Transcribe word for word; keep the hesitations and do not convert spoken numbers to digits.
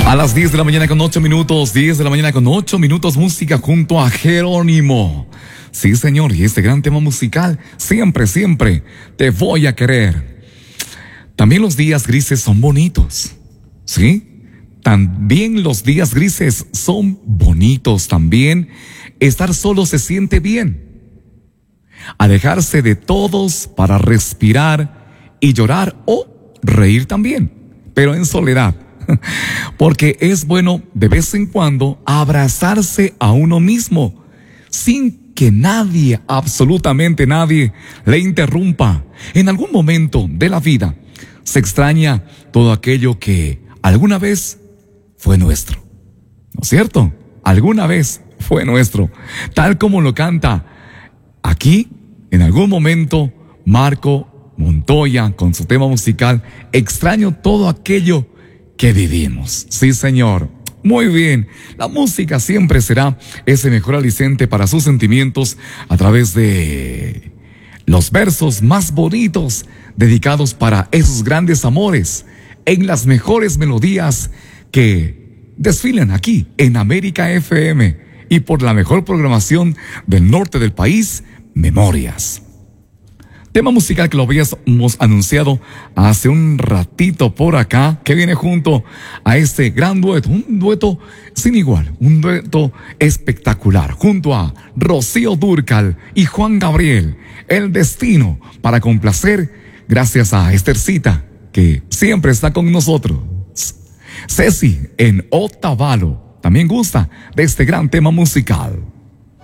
A las diez de la mañana con ocho minutos, diez de la mañana con ocho minutos, música junto a Jerónimo. Sí, señor, y este gran tema musical, siempre, siempre, te voy a querer. También los días grises son bonitos, ¿sí? También los días grises son bonitos, también estar solo se siente bien. Alejarse de todos para respirar y llorar o reír también, pero en soledad. Porque es bueno de vez en cuando abrazarse a uno mismo sin que nadie, absolutamente nadie, le interrumpa. En algún momento de la vida se extraña todo aquello que alguna vez fue nuestro, ¿no es cierto? Alguna vez fue nuestro, tal como lo canta aquí en algún momento Marco Montoya con su tema musical Extraño todo aquello que vivimos. Sí, señor. Muy bien. La música siempre será ese mejor aliciente para sus sentimientos a través de los versos más bonitos dedicados para esos grandes amores en las mejores melodías que desfilan aquí en América F M y por la mejor programación del norte del país, Memorias. Tema musical que lo habíamos anunciado hace un ratito por acá, que viene junto a este gran dueto, un dueto sin igual, un dueto espectacular, junto a Rocío Dúrcal y Juan Gabriel, El Destino, para complacer, gracias a Estercita, que siempre está con nosotros. Ceci en Otavalo también gusta de este gran tema musical.